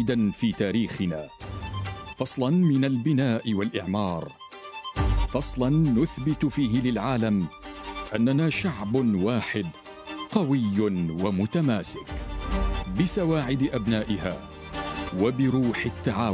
جديدا في تاريخنا، فصلا من البناء والإعمار، فصلا نثبت فيه للعالم أننا شعب واحد قوي ومتماسك بسواعد أبنائها وبروح التعاون.